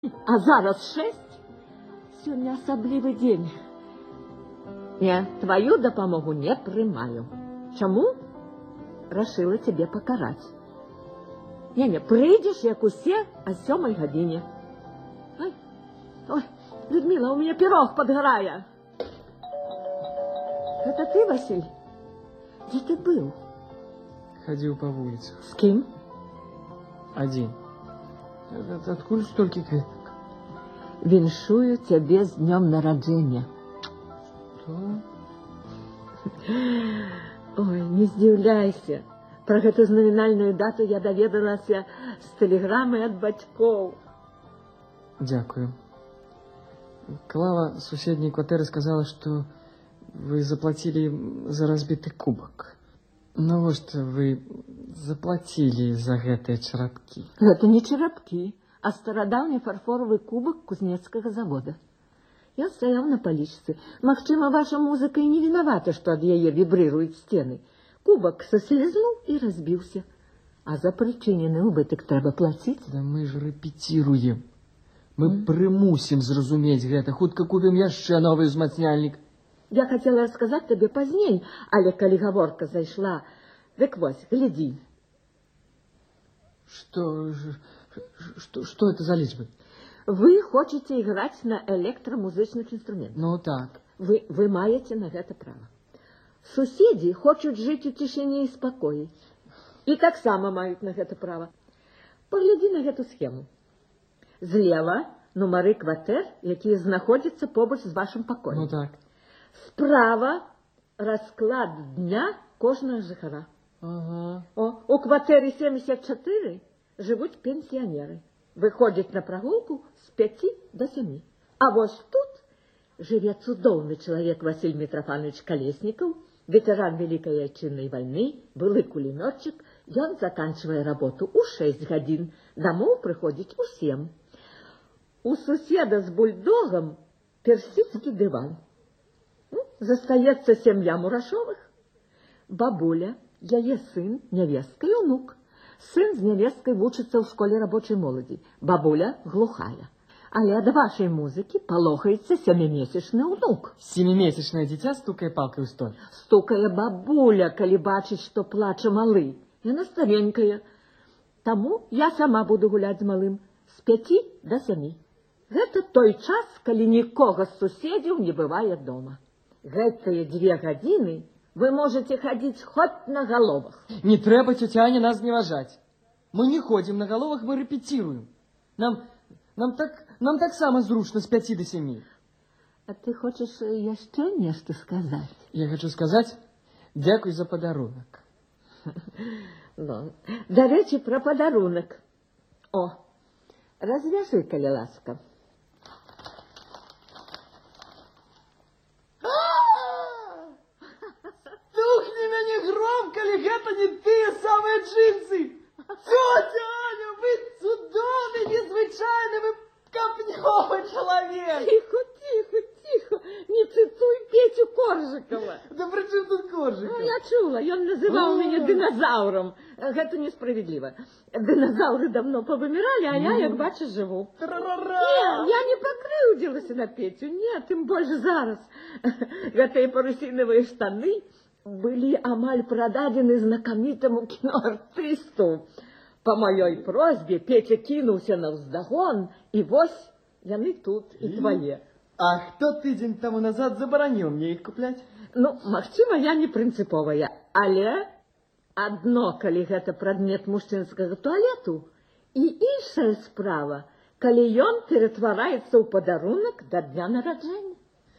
А зараз 6. Сёння асаблівы дзень. Не, твою дапамогу не прымаю. Чаму? Рашыла цябе пакараць. Не, прыйдзеш, як усе, о 7 гадзіне. Ой, Людмила, у меня пирог подгорая. Это ты, Василь? Где ты был? Ходил по улице. С кем? Один. Откуда столько кветок? Віншую тебе с днем народжения. Что? Ой, не здзіўляйся. Про эту знаменальную дату я доведалась с телеграммой от бацькоў. Дякую. Клава с соседней квартиры сказала, что вы заплатили за разбитый кубок. Ну вот что вы заплатили за гэтыя чарапки. Это не чарапки, а стародавний фарфоровый кубок кузнецкого завода. Я стоял на поличце. Магчыма, ваша музыка и не виновата, что от яе вибрируют стены. Кубок сослизнул и разбился. А за причиненный убыток треба платить. Да мы же репетируем. Мы прымусім зразумець гэта. Хутка купім яшчэ новый узмацняльнік. Я хотела рассказать тебе поздней, але калі гаворка зайшла. Дык вось, гляди. Что это за лічбы? Вы хотите играть на электромузычных инструментах. Ну так. Вы маете на гэта право. Суседи хочуць жить у тишине и спокое. И так само маюць на гэта право. Погляди на эту схему. Злева нумары кватэр, якія знаходзяцца побач з вашым пакоем. Ну так. Справа расклад дня кожнага жыхара. Ага. У кватэре 74 жывуць пенсіянеры. Выходзяць на прагулку з 5 до 7. А вось тут жыве цудоўны чалавек Василь Митрофанович Колесников, ветеран Великой Отечественной войны, былы кулемётчик. Ён заканчивае работу у 6 гадзін, домой приходит у 7. У суседа с бульдогом персидский диван. Застаецца сям'я Мурашовых. Бабуля, яе сын, невестка и унук. Сын з невесткой вучыцца ў школе рабочей моладзі. Бабуля глухая. Але ад вашей музыкі палохаецца 7-месячны ўнук. 7-месячное дитя стукае палкой ў столь. Стукае бабуля, калі бачыць, што плача малы. Яна старенькая. Таму я сама буду гуляць з малым з 5 до 7. Гэта той час, калі нікога з суседзяў не бывае дома. Гэтыя 2 гадзіны вы можете ходить хоть на головах. Не трэба, тетя Аня, нас зневажать. Мы не ходим на головах, мы репетируем. Нам так само зручно с 5 до 7. А ты хочешь еще нечто сказать? Я хочу сказать, дякуй за подарунок. Ну, до речи про подарунок. О, развяжи, коли ласка. Тухни меня громко, ли это не ты, самые джинсы? Тетя Аня, вы цудовный, незвычайный, копнёвый человек. Тихо, не цитуй Петю Коржикова. Да при чем тут Коржиков? Ну, я чула, он называл меня динозавром. Это несправедливо. Динозавры давно повымирали, а я, як бачиш, живу. Нет, я не покрыўдзілася на Петю, нет, тем больше зараз. Гэтыя парусиновые штаны были амаль продадены знакомитому киноартисту. По моей просьбе Петя кинулся навздагон, и вось яны тут и твои. А кто тыдзень тому назад забараніў мне их куплять? Ну, магчыма, я не прынцыповая, але адно, калі гэта прадмет мужчынскага туалету, і іншая справа, калі ён ператвараецца ў падарунак да дня нараджэння.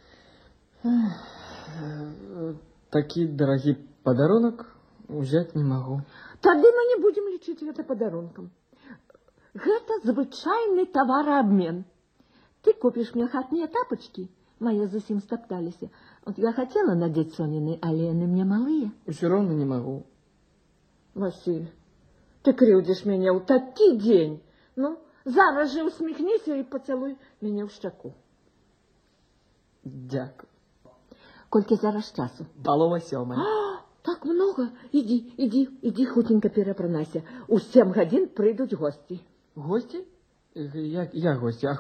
Такі дарагі подарунок взять не могу. Тады мы не будем лічыць гэта падарункам. Гэта звычайны тавараабмен. Ты купишь мне хатние тапочки, мои зусім стоптались. Вот я хотела надеть Сонины, але они мне малые. Все равно не могу. Василь, ты крыўдзіш меня ў такі дзень. Ну, зараз же усміхніся и поцелуй меня в щеку. Дякую. Колькі зараз часу? 7:30. Так много. Иди хутенько перапранайся. У 7 гадзін прыйдуць гости. Гости? Я гості, а